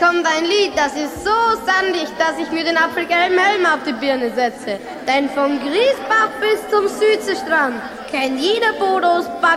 kommt ein Lied, das ist so sandig, dass ich mir den apfelgelben Helm auf die Birne setze. Denn vom Griesbach bis zum Südseestrand kennt jeder Bodos